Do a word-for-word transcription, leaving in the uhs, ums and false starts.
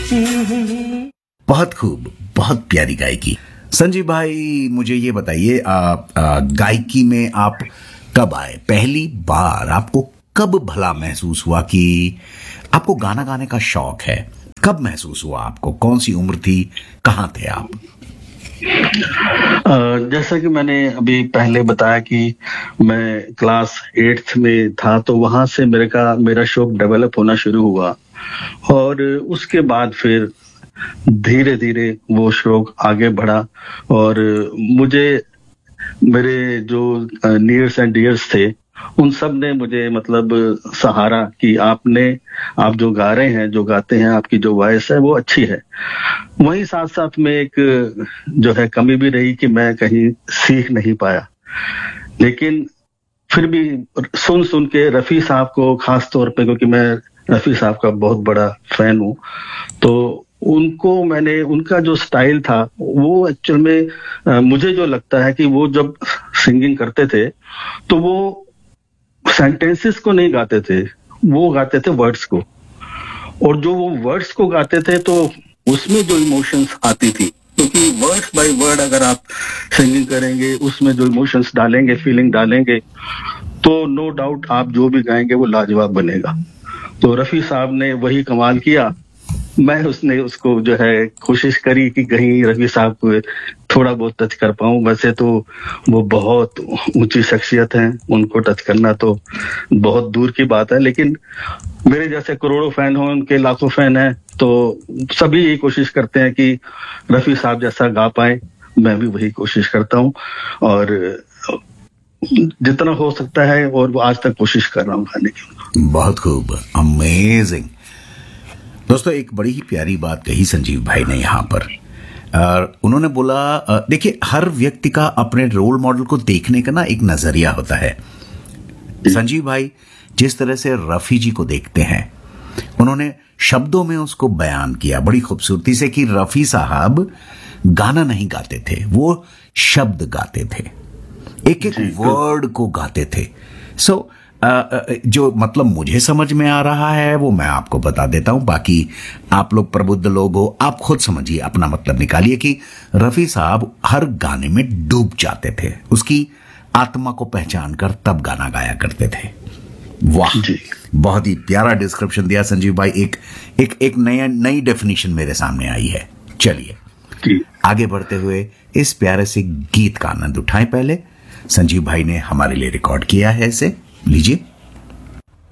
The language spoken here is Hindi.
बहुत खूब, बहुत प्यारी गायकी। संजीव भाई, मुझे ये बताइए, आप गायकी में आप कब आए? पहली बार आपको कब भला महसूस हुआ कि आपको गाना गाने का शौक है? कब महसूस हुआ आपको? कौन सी उम्र थी? कहाँ थे आप? जैसा कि मैंने अभी पहले बताया कि मैं क्लास एट्थ में था, तो वहां से मेरे का मेरा शौक डेवलप होना शुरू हुआ और उसके बाद फिर धीरे धीरे वो शौक आगे बढ़ा और मुझे मेरे जो नियर्स एंड डियर्स थे उन सब ने मुझे मतलब सहारा कि आपने आप जो गा रहे हैं, जो गाते हैं, आपकी जो वॉइस है वो अच्छी है। वहीं साथ साथ में एक जो है कमी भी रही कि मैं कहीं सीख नहीं पाया, लेकिन फिर भी सुन सुन के रफी साहब को खास तौर पे, क्योंकि मैं रफी साहब का बहुत बड़ा फैन हूँ, तो उनको मैंने उनका जो स्टाइल था वो एक्चुअल में मुझे जो लगता है कि वो जब सिंगिंग करते थे तो वो सेंटेंसेस को नहीं गाते थे, वो गाते थे वर्ड्स को, और जो वो वर्ड्स को गाते थे तो उसमें जो इमोशंस आती थी, क्योंकि वर्ड्स बाय वर्ड अगर आप सिंगिंग करेंगे, उसमें जो इमोशंस डालेंगे, फीलिंग डालेंगे, तो नो डाउट आप जो भी गाएंगे वो लाजवाब बनेगा। तो रफी साहब ने वही कमाल किया। मैं उसने उसको जो है कोशिश करी कि कहीं रफी साहब को थोड़ा बहुत टच कर पाऊं। वैसे तो वो बहुत ऊंची शख्सियत हैं, उनको टच करना तो बहुत दूर की बात है, लेकिन मेरे जैसे करोड़ों फैन हो, उनके लाखों फैन हैं, तो सभी यही कोशिश करते हैं कि रफी साहब जैसा गा पाए। मैं भी वही कोशिश करता हूं और जितना हो सकता है और वो आज तक कोशिश कर रहा हूं गाने की। बहुत खूब, अमेजिंग। दोस्तों, एक बड़ी ही प्यारी बात कही संजीव भाई ने यहाँ पर। और उन्होंने बोला, देखिए, हर व्यक्ति का अपने रोल मॉडल को देखने का ना एक नजरिया होता है। संजीव भाई जिस तरह से रफी जी को देखते हैं, उन्होंने शब्दों में उसको बयान किया बड़ी खूबसूरती से कि रफी साहब गाना नहीं गाते थे, वो शब्द गाते थे, एक एक वर्ड को गाते थे। सो so, Uh, जो मतलब मुझे समझ में आ रहा है वो मैं आपको बता देता हूं, बाकी आप लोग प्रबुद्ध लोग हो, आप खुद समझिए, अपना मतलब निकालिए कि रफी साहब हर गाने में डूब जाते थे, उसकी आत्मा को पहचान कर तब गाना गाया करते थे। वाह, बहुत ही प्यारा डिस्क्रिप्शन दिया संजीव भाई। एक एक एक नया नई डेफिनेशन मेरे सामने आई है। चलिए आगे बढ़ते हुए इस प्यारे से गीत का आनंद उठाएं। पहले संजीव भाई ने हमारे लिए रिकॉर्ड किया है इसे, लीजिए।